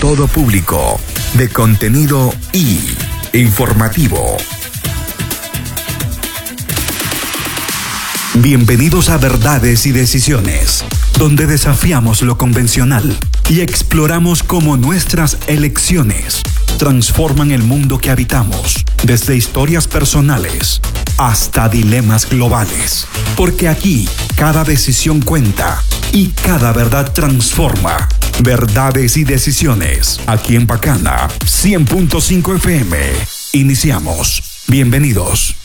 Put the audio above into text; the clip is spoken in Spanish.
todo público, de contenido y informativo. Bienvenidos a Verdades y Decisiones, donde desafiamos lo convencional y exploramos cómo nuestras elecciones transforman el mundo que habitamos, desde historias personales hasta dilemas globales. Porque aquí cada decisión cuenta y cada verdad transforma. Verdades y Decisiones, aquí en Bacana 100.5 FM. Iniciamos. Bienvenidos.